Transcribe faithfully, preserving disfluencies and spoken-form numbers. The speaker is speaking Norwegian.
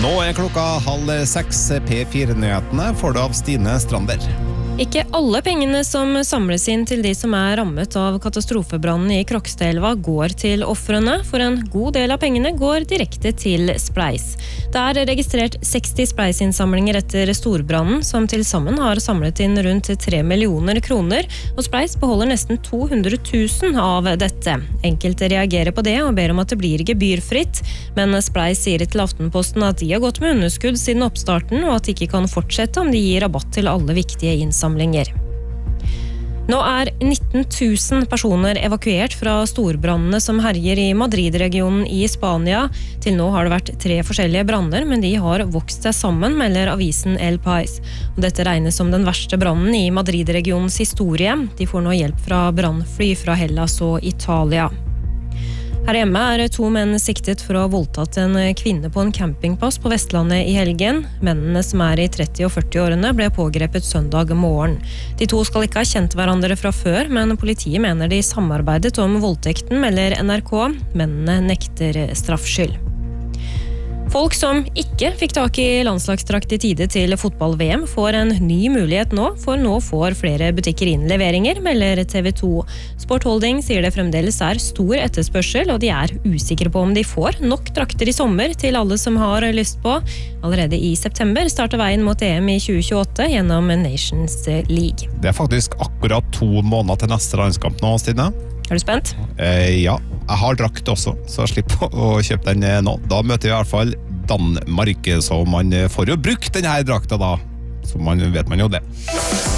Nå er klokka halv seks. P fire-nyhetene får du av Stine Strander. Ikke alle pengene som samles inn til de som er rammet av katastrofebrannen i Krokstadelva går til ofrene, for en god del av pengene går direkte til Spleis. Det er registrert seksti Spleis-innsamlinger etter storbrannen, som til sammen har samlet inn rundt tre millioner kroner, og Spleis beholder nesten to hundre tusen av dette. Enkelte reagerer på det og ber om at det blir gebyrfritt, men Spleis sier til Aftenposten at de har gått med underskudd siden oppstarten, og at de ikke kan fortsette om de gir rabatt til alle viktige innsamlinger. Nå er nitten tusen personer evakuert fra storbrannene som herjer i Madrid-regionen i Spania. Til nå har det vært tre forskjellige branner, men de har vokst seg sammen, melder avisen El País. Og dette regnes som den verste brannen i Madrid-regionens historie. De får nå hjelp fra brannfly fra Hellas og Italia. Her hjemme er to menn siktet for å ha voldtatt en kvinne på en campingplass på Vestlandet i helgen. Mennene, som er i tretti- og førti-årene, ble pågrepet søndag morgen. De to skal ikke ha kjent hverandre fra før, men politiet mener de samarbeidet om voldtekten, melder N R K. Mennene nekter straffskyld. Folk som ikke fikk tak i landslagsdrakt i tide til fotball-V M får en ny mulighet nå, for nå får flere butikker inn leveringer, melder T V to. Sport Holding sier det fremdeles er stor etterspørsel, og de er usikre på om de får nok drakter i sommer til alle som har lyst på. Allerede i september starter veien mot E M i tjue tjueåtte gjennom Nations League. Det er faktisk akkurat to måneder til neste landskamp nå, Stine. Er du spent? Eh, ja, jeg har drakt også, så jeg slipper å kjøpe den nå. Da møter vi i hvert fall Danmark, så man får jo brukt denne drakta da, så man vet man jo det.